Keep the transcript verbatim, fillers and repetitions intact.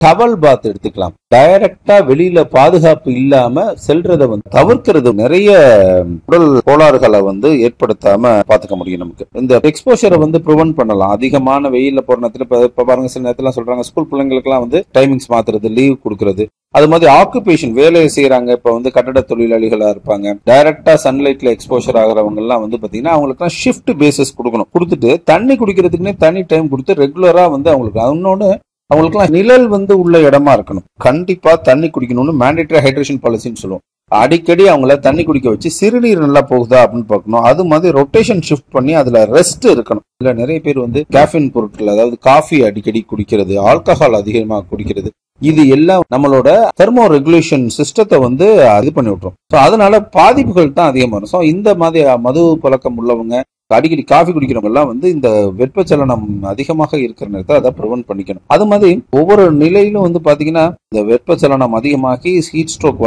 Towel பாத் எடுத்துக்கலாம். டைரக்டா வெளியில பாதுகாப்பு இல்லாம செல்றத வந்து தவிர்க்கிறது நிறைய உடல் கோளாறுகளை வந்து ஏற்படுத்தாம பாத்துக்க முடியும். நமக்கு இந்த எக்ஸ்போஷரை வந்து ப்ரிவென்ட் பண்ணலாம். அதிகமான வெயில போற நேரத்துல இப்ப பாருங்க, சில நேரத்துல சொல்றாங்க ஸ்கூல் பிள்ளைங்களுக்கு எல்லாம் வந்து டைமிங்ஸ் மாத்துறது, லீவ் கொடுக்கறது. அது மாதிரி ஆக்குபேஷன் வேலையை செய்யறாங்க, இப்ப வந்து கட்டட தொழிலாளிகளா இருப்பாங்க, டைரக்டா சன்லைட்ல எக்ஸ்போஷர் ஆகிறவங்க எல்லாம் வந்து பாத்தீங்கன்னா அவங்களுக்கு ஷிஃப்ட் பேசிஸ் கொடுக்கணும். கொடுத்துட்டு தண்ணி குடிக்கிறதுக்குன்னே தனி டைம் கொடுத்து ரெகுலரா வந்து அவங்களுக்கு இன்னொன்னு அவங்களுக்கு நிழல் வந்து உள்ள இடமா இருக்கணும். கண்டிப்பா தண்ணி குடிக்கணும்னு மேண்டேட்டரி ஹைட்ரேஷன் பாலிசின்னு சொல்லுவோம். அடிக்கடி அவங்கள தண்ணி குடிக்க வச்சு சிறுநீர் நல்லா போகுதா அப்படின்னு பார்க்கணும். அது மாதிரி ரொட்டேஷன் ஷிஃப்ட் பண்ணி அதுல ரெஸ்ட் இருக்கணும். இல்ல நிறைய பேர் வந்து கேஃபின் பொருட்கள், அதாவது காஃபி அடிக்கடி குடிக்கிறது, ஆல்கஹால் அதிகமாக குடிக்கிறது, இது எல்லாம் நம்மளோட தெர்மோ ரெகுலேஷன் சிஸ்டத்தை வந்து இது பண்ணி விட்டுரும். ஸோ அதனால பாதிப்புகள் தான் அதிகமாக இருக்கும். ஸோ இந்த மாதிரி மது பழக்கம் உள்ளவங்க, அடிக்கடி காஃபி குடிக்கிறவங்க எல்லாம் வந்து இந்த வெப்பச்சலனம் அதிகமாக இருக்கிற நேரத்தை அதை ப்ரிவென்ட் பண்ணிக்கணும். அது மாதிரி ஒவ்வொரு நிலையிலும் வந்து பாத்தீங்கன்னா இந்த வெப்பச்சலனம் அதிகமாகி ஹீட் ஸ்ட்ரோக்